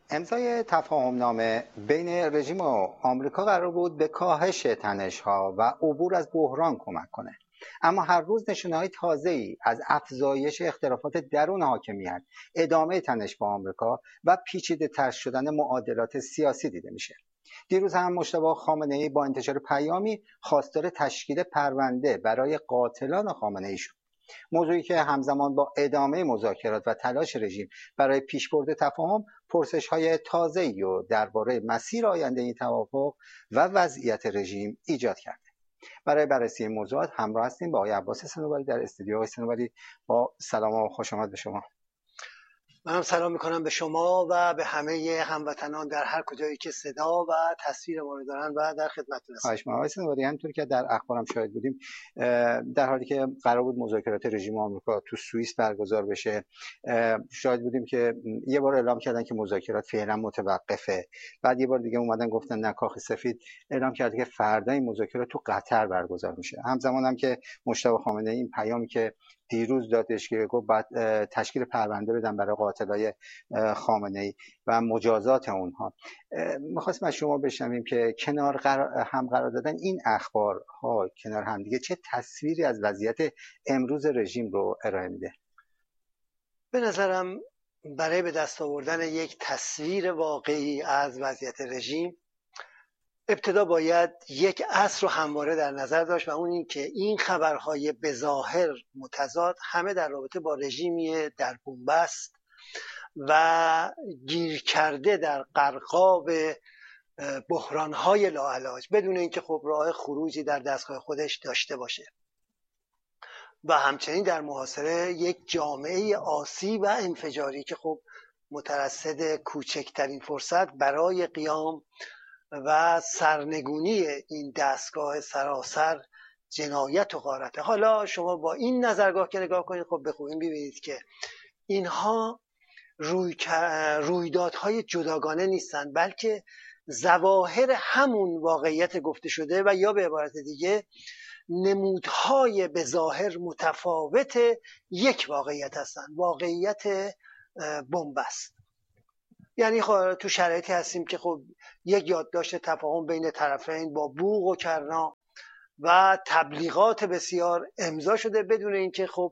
امضای تفاهمنامه بین رژیم و آمریکا قرار بود به کاهش تنش‌ها و عبور از بحران کمک کنه. اما هر روز نشانه‌های تازه‌ای از افزایش اختلافات درون حاکمیت، ادامه تنش با آمریکا و پیچیده‌تر شدن معادلات سیاسی دیده میشه. دیروز هم مجتبی خامنه‌ای با انتشار پیامی خواستار تشکیل پرونده برای قاتلان خامنه‌ای شد. موضوعی که همزمان با ادامه مذاکرات و تلاش رژیم برای پیشبرد تفاهم پرسش‌های تازه‌ای و درباره مسیر آینده این توافق و وضعیت رژیم ایجاد کرده. برای بررسی این موضوعات همراه هستیم با آقای عباس صنوبری در استودیو. آقای صنوبری، با سلام و خوش آمد به شما. منم سلام میکنم به شما و به همه هموطنان در هر کجایی که صدا و تصویر ما رو دارن و در خدمتتون هستم. خواهش می‌کنم. آقای صنوبری، همونطور که در اخبارم شاهد بودیم، در حالی که قرار بود مذاکرات رژیم آمریکا تو سوئیس برگزار بشه، شاهد بودیم که یه بار اعلام کردن که مذاکرات فعلا متوقفه، بعد یه بار دیگه اومدن گفتن نه، کاخ سفید اعلام کرده که فردا این مذاکرات تو قطر برگزار میشه. همزمان هم که مجتبی خامنه‌ای این پیامی که دیروز دادش که گفت بعد تشکیل پرونده بدن برای قاتلای خامنه‌ای و مجازات اونها، می‌خواستم از شما بشنویم که هم قرار دادن این اخبارها کنار هم دیگه چه تصویری از وضعیت امروز رژیم رو ارائه میده؟ به نظرم برای به دست آوردن یک تصویر واقعی از وضعیت رژیم ابتدا باید یک اصل رو همواره در نظر داشت و اون این که این خبرهای بظاهر متضاد همه در رابطه با رژیمی در بنبست و گیر کرده در غرقاب بحران‌های لاعلاج بدون اینکه خب راه خروجی در دستگاه خودش داشته باشه و همچنین در محاصره یک جامعه آسی و انفجاری که خب مترصد کوچکترین فرصت برای قیام و سرنگونی این دستگاه سراسر جنایت و غارته. حالا شما با این نظرگاه که نگاه کنید خب به خوبی ببینید که اینها رویدادهای جداگانه نیستند، بلکه ظواهر همون واقعیت گفته شده و یا به عبارت دیگه نمودهای به ظاهر متفاوت یک واقعیت هستند، واقعیت بنبست. یعنی تو شرایطی هستیم که خب یک یادداشت تفاهم بین طرفین با بوق و کرنا و تبلیغات بسیار امضا شده بدون اینکه خب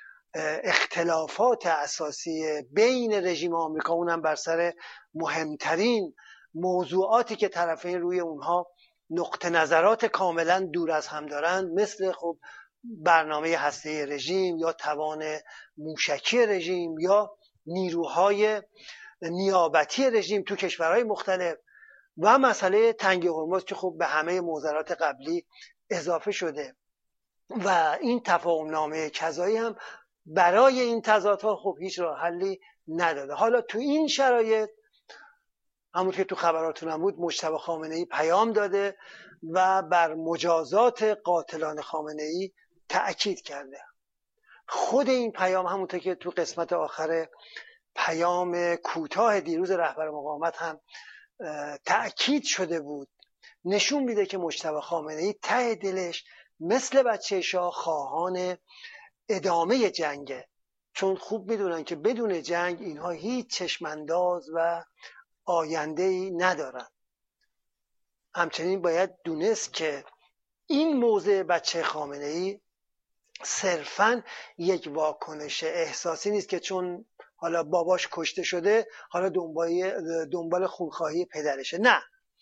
اختلافات اساسی بین رژیم آمریکا، اونم بر سر مهمترین موضوعاتی که طرفین روی اونها نقطه نظرات کاملا دور از هم دارند، مثل خب برنامه هسته‌ای رژیم یا توان موشکی رژیم یا نیروهای نیابتی رژیم تو کشورهای مختلف و مسئله تنگ هرمز که خب به همه معضلات قبلی اضافه شده و این تفاهمنامه کذایی هم برای این تضادها خب هیچ راه حلی نداده. حالا تو این شرایط همون که تو خبراتون بود، مجتبی خامنه‌ای پیام داده و بر مجازات قاتلان خامنه‌ای تأکید کرده. خود این پیام همونطور که تو قسمت آخر پیام کوتاه دیروز رهبر مقاومت هم تأکید شده بود، نشون میده که مجتبی خامنه‌ای ته دلش مثل بچه شاه خواهان ادامه جنگه، چون خوب میدونن که بدون جنگ اینها هیچ چشمانداز و آینده‌ای ندارن. همچنین باید دونست که این موضع بچه خامنه‌ای صرفاً یک واکنش احساسی نیست که چون حالا باباش کشته شده حالا دنبال خونخواهی پدرشه. نه،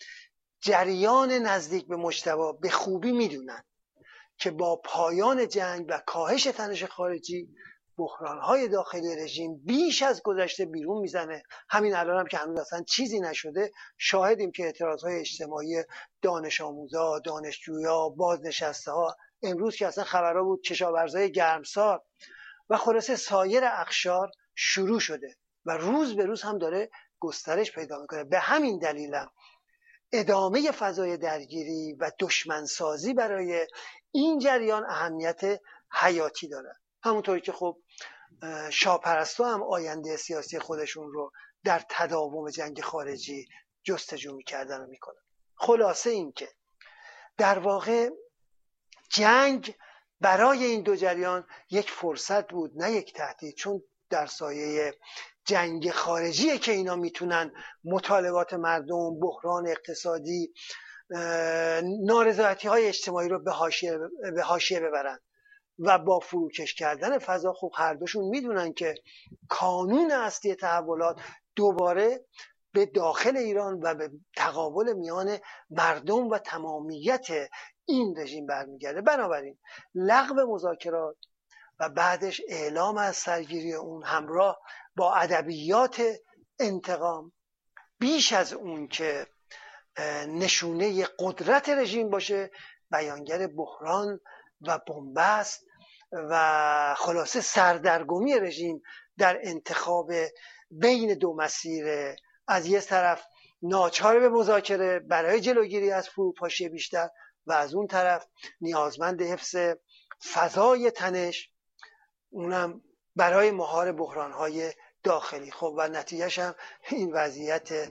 جریان نزدیک به مجتبی به خوبی میدونن که با پایان جنگ و کاهش تنش خارجی بحران‌های داخلی رژیم بیش از گذشته بیرون میزنه. همین الان هم که هنوز اصلا چیزی نشده شاهدیم که اعتراضهای اجتماعی دانش آموزا، دانشجویا، بازنشسته ها، امروز که اصلا خبرها بود کشاورزای گرمسار و خلاصه سایر اقشار شروع شده و روز به روز هم داره گسترش پیدا میکنه. به همین دلیلم ادامه فضای درگیری و دشمنسازی برای این جریان اهمیت حیاتی داره. همونطوری که خب شاهپرستو هم آینده سیاسی خودشون رو در تداوم جنگ خارجی جستجو میکردن و میکنن. خلاصه این که در واقع جنگ برای این دو جریان یک فرصت بود نه یک تهدید، چون در سایه جنگ خارجیه که اینا میتونن مطالبات مردم، بحران اقتصادی، نارضایتی های اجتماعی رو به حاشیه ببرن و با فروکش کردن فضا خب هر دوشون میدونن که کانون اصلی تحولات دوباره به داخل ایران و به تقابل میان مردم و تمامیت این رژیم برمیگرده. بنابراین لغو مذاکرات و بعدش اعلام از سرگیری اون همراه با ادبیات انتقام بیش از اون که نشونه قدرت رژیم باشه، بیانگر بحران و بنبست و خلاصه سردرگمی رژیم در انتخاب بین دو مسیر، از یک طرف ناچار به مذاکره برای جلوگیری از فروپاشی بیشتر و از اون طرف نیازمند حفظ فضای تنش، اونم برای مهار بحران‌های داخلی. خب و نتیجهش هم این وضعیت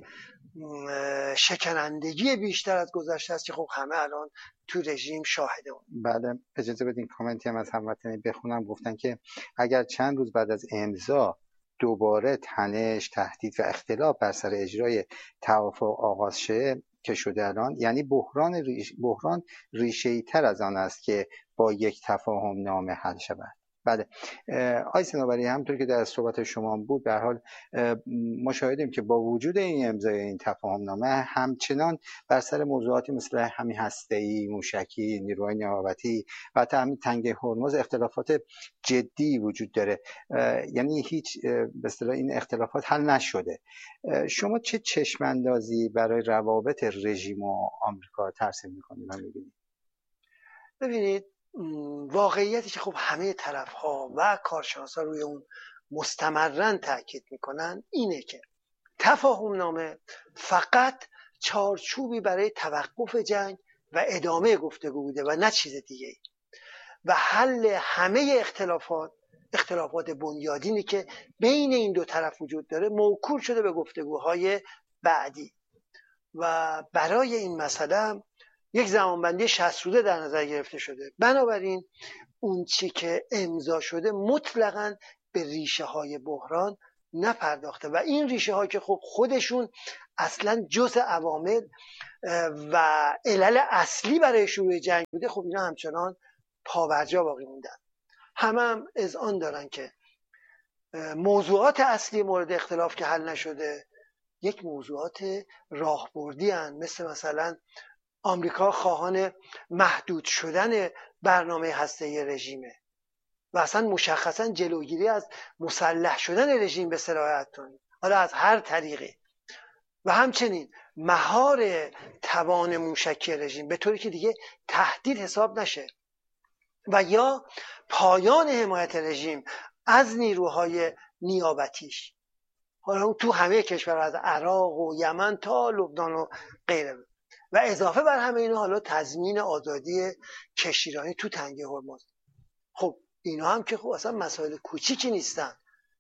شکنندگی بیشتر از گذشته است که خب همه الان تو رژیم شاهد اون. بعد اجازه بدین کامنتی هم از هموطنی بخونم. گفتن که اگر چند روز بعد از امضا دوباره تنش، تهدید و اختلاف بر سر اجرای توافق آغاز شه که شده الان، یعنی بحران ریشه‌ای تر از آن است که با یک تفاهم نامه حل شود. بله آقای صنوبری، همونطور که در صحبت شما بود، به هر حال ما شاهدیم که با وجود این امضای این تفاهم نامه همچنان بر سر موضوعاتی مثل همین هسته‌ای، موشکی، نیروهای نیابتی و حتی همین تنگه هرمز اختلافات جدی وجود داره، یعنی هیچ به اصطلاح این اختلافات حل نشده. شما چه چشم‌اندازی برای روابط رژیم و آمریکا ترسیم می‌کنید و می‌بینید؟ ببینید واقعیتی که خب همه طرف‌ها و کارشناسا روی اون مستمرن تاکید میکنن اینه که تفاهم نامه فقط چارچوبی برای توقف جنگ و ادامه گفتگو بوده و نه چیز دیگه ای، و حل همه اختلافات بنیادینی که بین این دو طرف وجود داره موکول شده به گفتگوهای بعدی و برای این مسئله یک زمانبندی 60 روزه در نظر گرفته شده. بنابراین اون چی که امضا شده مطلقاً به ریشه های بحران نپرداخته و این ریشه ها که خب خودشون اصلا جزء عوامل و علل اصلی برای شروع جنگ بوده، خب اینا همچنان پابرجا باقی موندن. هم اذعان دارن که موضوعات اصلی مورد اختلاف که حل نشده یک موضوعات راهبردی هستند، مثلا آمریکا خواهان محدود شدن برنامه هسته‌ای رژیمه و اصلا مشخصا جلوگیری از مسلح شدن رژیم به سلاح اتمی، حالا از هر طریقی، و همچنین مهار توان موشکی رژیم به طوری که دیگه تهدید حساب نشه و یا پایان حمایت رژیم از نیروهای نیابتیش، حالا تو همه کشورها از عراق و یمن تا لبنان و غیره، و اضافه بر همه اینا حالا تضمین آزادی کشتیرانی تو تنگه هرمز. خب اینا هم که خب اصلا مسائل کوچیکی نیستن.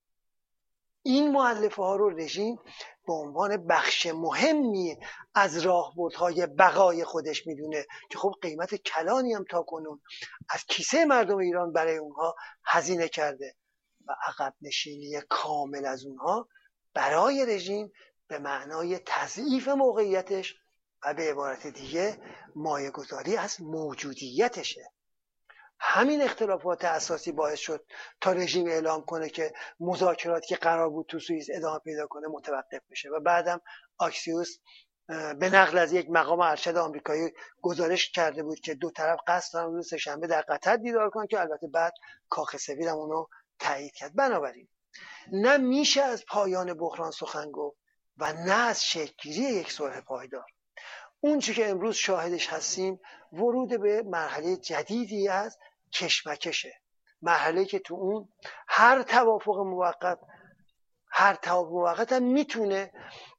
این مؤلفه ها رو رژیم به عنوان بخش مهمی از راهبردهای بقای خودش میدونه که خب قیمت کلانی هم تا کنون از کیسه مردم ایران برای اونها هزینه کرده و عقب نشینی کامل از اونها برای رژیم به معنای تضعیف موقعیتش و به عبارت دیگه مایه‌گذاری از موجودیتشه. همین اختلافات اساسی باعث شد تا رژیم اعلام کنه که مذاکراتی که قرار بود تو سوئیس ادامه پیدا کنه متوقف بشه و بعدم آکسیوس به نقل از یک مقام ارشد آمریکایی گزارش کرده بود که دو طرف قصد دارن روز سه‌شنبه در قطر دیدار کنن، که البته بعد کاخ سفید هم اونو تایید کرد. بنابراین نه میشه از پایان بحران سخن گفت و نه از شکل‌گیری یک صلح پایدار. اون چی که امروز شاهدش هستیم ورود به مرحله جدیدی از کشمکشه، مرحله که تو اون هر توافق موقت هم میتونه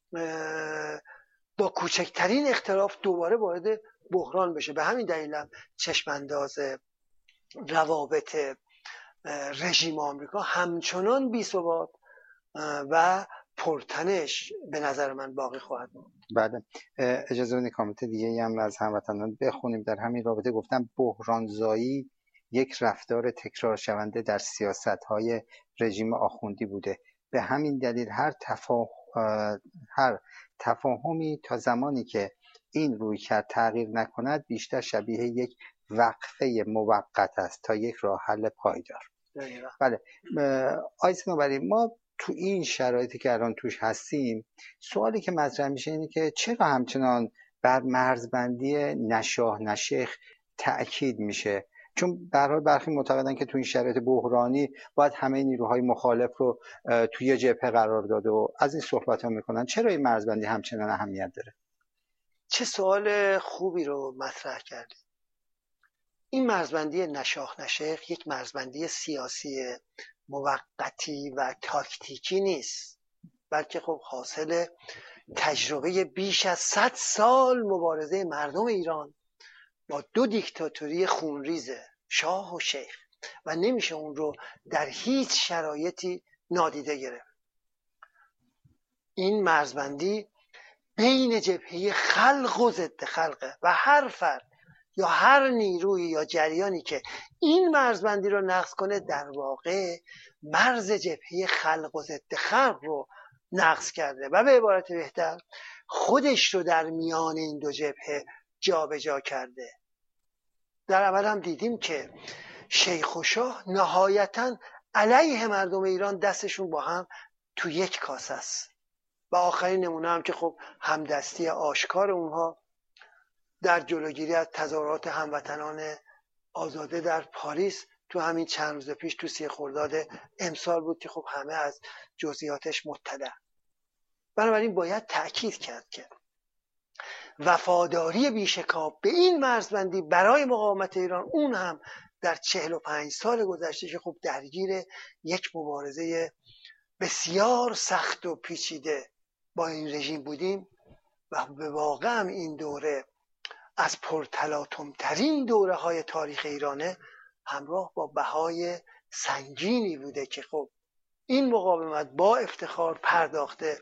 با کوچکترین اختلاف دوباره وارد بحران بشه. به همین دلیل هم چشمانداز روابط رژیم آمریکا همچنان بی‌ثبات و پرتنش به نظر من باقی خواهد بود. بعد اجازه بدید کامنت دیگه هم از هموطنان بخونیم در همین رابطه. گفتم بحرانزایی یک رفتار تکرار شونده در سیاست‌های رژیم آخوندی بوده. به همین دلیل هر تفاهمی تا زمانی که این رویکرد تغییر نکند بیشتر شبیه یک وقفه موقت است تا یک راه حل پایدار. بله آقای صنوبری، ما تو این شرایطی که الان توش هستیم، سوالی که مطرح میشه اینه که چرا همچنان بر مرزبندی نشاه نشیخ تأکید میشه؟ چون به هر حال برخی معتقدن که تو این شرایط بحرانی باید همه نیروهای مخالف رو توی جبهه قرار داد و از این صحبت ها میکنن. چرا این مرزبندی همچنان اهمیت داره؟ چه سوال خوبی رو مطرح کردید. این مرزبندی نشاه نشیخ یک مرزبندی سیاسی موقتی و تاکتیکی نیست، بلکه خب حاصل تجربه بیش از 100 سال مبارزه مردم ایران با دو دیکتاتوری خونریزه، شاه و شیخ، و نمیشه اون رو در هیچ شرایطی نادیده گرفت. این مرزبندی بین جبهه خلق و ضد خلقه و هر فرد یا هر نیروی یا جریانی که این مرزبندی رو نقض کنه در واقع مرز جبهه خلق و ضد خلق رو نقض کرده و به عبارت بهتر خودش رو در میان این دو جبهه جابجا کرده. در اول هم دیدیم که شیخ و شاه نهایتاً علیه مردم ایران دستشون با هم تو یک کاسه است و آخرین نمونه هم که خب همدستی آشکار اونها در جلوگیری از تظاهرات هموطنان آزاده در پاریس تو همین چند روز پیش تو 3 خرداد امسال بود که خب همه از جزئیاتش مطلع. بنابراین باید تأکید کرد که وفاداری بیشکاف به این مرزبندی برای مقاومت ایران، اون هم در 45 سال گذشته که خب درگیر یک مبارزه بسیار سخت و پیچیده با این رژیم بودیم و به واقع هم این دوره از پرتلاطم‌ترین دوره های تاریخ ایرانه، همراه با بهای سنگینی بوده که خب این مقاومت با افتخار پرداخته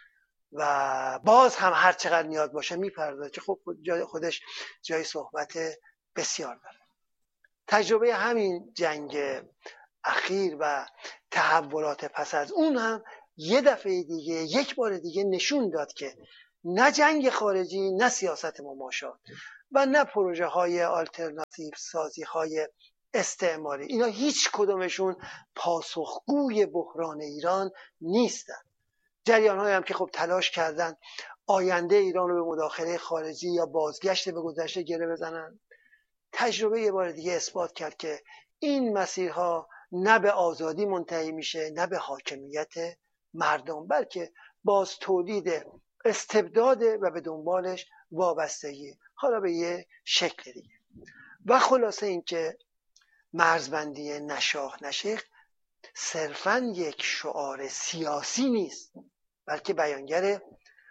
و باز هم هر چقدر نیاز باشه میپردازه که خب خودش جای صحبت بسیار داره. تجربه همین جنگ اخیر و تحولات پس از اون هم یه دفعه دیگه، یک بار دیگه نشون داد که نه جنگ خارجی، نه سیاست مماشات و نه پروژه های آلترناتیو سازی های استعماری، اینا هیچ کدومشون پاسخگوی بحران ایران نیستن. جریان های هم که خب تلاش کردن آینده ایران رو به مداخله خارجی یا بازگشت به گذشته گره بزنن، تجربه یه بار دیگه اثبات کرد که این مسیرها نه به آزادی منتهی میشه نه به حاکمیت مردم، بلکه باز تولید استبداد و به دنبالش وابستگی، حالا به یه شکل دیگه. و خلاصه این که مرزبندی نشاه نشیخ صرفاً یک شعار سیاسی نیست، بلکه بیانگر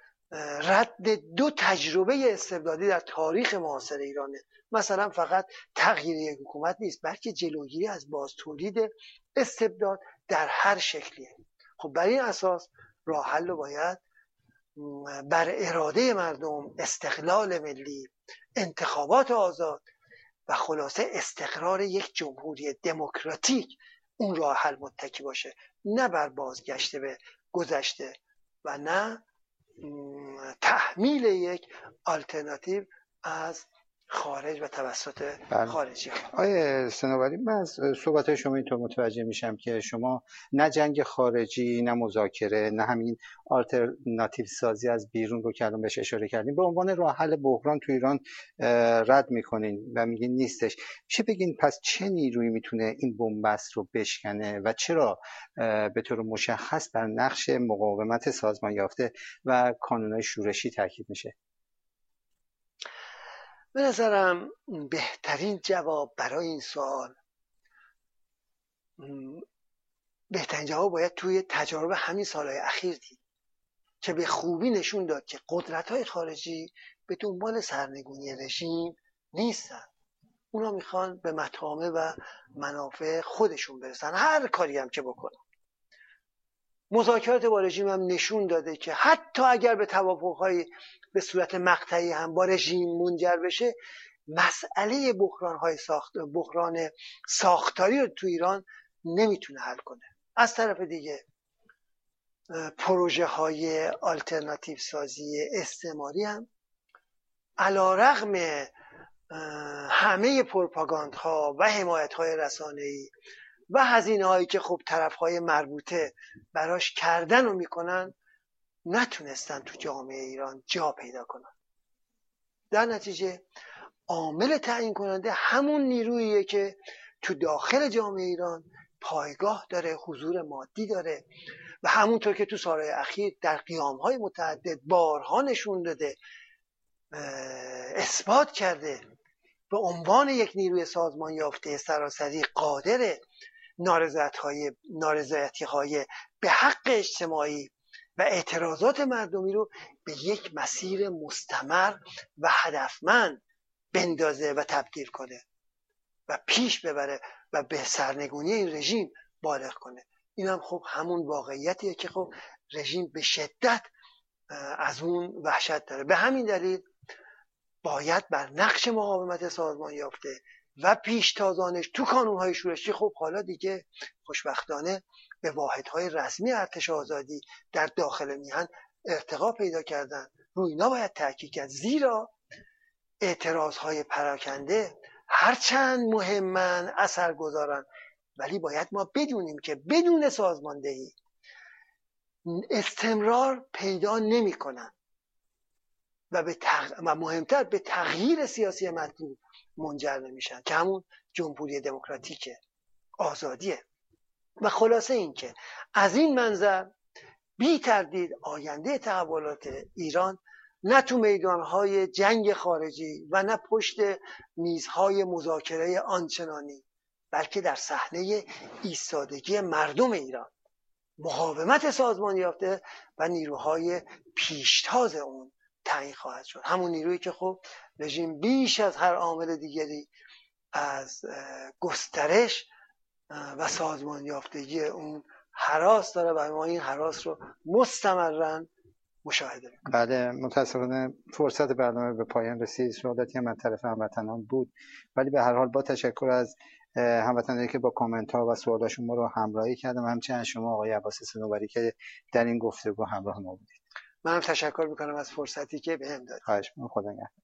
رد دو تجربه استبدادی در تاریخ معاصر ایرانه. مثلا فقط تغییر یک حکومت نیست، بلکه جلوگیری از باز تولید استبداد در هر شکلیه. خب بر این اساس راه حل رو باید بر اراده مردم، استقلال ملی، انتخابات آزاد و خلاصه استقرار یک جمهوری دموکراتیک اون راه حل متکی باشه، نه بر بازگشت به گذشته و نه تحمیل یک آلترناتیو از خارج و توسط خارجی ها. آیه صنوبری، من از صحبت شما اینطور متوجه میشم که شما نه جنگ خارجی، نه مذاکره، نه همین آلترناتیو سازی از بیرون رو که الان بهش اشاره کردیم به عنوان راه حل بحران تو ایران رد میکنین و میگین نیستش. میشه بگین پس چه نیرویی میتونه این بنبست رو بشکنه و چرا به طور مشخص بر نقش مقاومت سازمان یافته و کانونهای شورشی تاکید میشه؟ به نظرم بهترین جواب برای این سوال، بهترین جواب باید توی تجارب همین سالهای اخیر دید که به خوبی نشون داد که قدرت‌های خارجی به دنبال سرنگونی رژیم نیستن. اونا میخوان به مطامع و منافع خودشون برسن، هر کاری هم که بکنن. مذاکرات با رژیم هم نشون داده که حتی اگر به توافق‌های به صورت مقطعی هم با رژیم منجر بشه، مسئله بحران ساختاری رو تو ایران نمیتونه حل کنه. از طرف دیگه پروژه های آلترناتیو سازی استعماری هم علیرغم همه پروپاگاندها و حمایت های رسانه‌ای و هزینه هایی که خب طرف های مربوطه براش کردن و میکنن، نتونستن تو جامعه ایران جا پیدا کنن. در نتیجه عامل تعیین کننده همون نیروییه که تو داخل جامعه ایران پایگاه داره، حضور مادی داره و همونطور که تو سالهای اخیر در قیامهای متعدد بارها نشون داده، اثبات کرده، به عنوان یک نیروی سازمان یافته سراسری قادر نارضایتی‌های به حق اجتماعی و اعتراضات مردمی رو به یک مسیر مستمر و هدفمند بندازه و تبدیل کنه و پیش ببره و به سرنگونی این رژیم بالغ کنه. این هم خب همون واقعیتیه که خب رژیم به شدت از اون وحشت داره. به همین دلیل باید بر نقش مقاومت سازمان یافته و پیشتازانش تو کانونهای شورشی، خب حالا دیگه خوشبختانه به واحدهای رسمی ارتش آزادی در داخل میهن ارتقا پیدا کردن، روی اینا باید تاکید کرد، زیرا اعتراضهای پراکنده هرچند مهمن، اثر گذارن، ولی باید ما بدونیم که بدون سازماندهی استمرار پیدا نمی کنن و مهمتر به تغییر سیاسی مطلوب منجر نمیشن که همون جمهوری دموکراتیک آزادیه. و خلاصه این که از این منظر بی تردید آینده تحولات ایران نه تو میدانهای جنگ خارجی و نه پشت میزهای مذاکره آنچنانی، بلکه در صحنه ایستادگی مردم ایران، مقاومت سازمان یافته و نیروهای پیشتاز اون تعیین خواهد شد. همون نیرویی که خب رژیم بیش از هر عامل دیگری از گسترش و سازمان یافتگی اون هراس داره و ما این هراس رو مستمرا مشاهده میکنیم. بله، متاسفانه فرصت برنامه به پایان رسید. سوالاتی هم از طرف هموطنان بود، ولی به هر حال با تشکر از هموطنانی که با کامنت ها و سوالاشون ما رو همراهی کردم، همچنین شما آقای عباس صنوبری که در این گفتگو همراه ما بودید. منم تشکر میکنم از فرصتی که بهم دادید. خواهش می‌کنم. خدا نگهدار.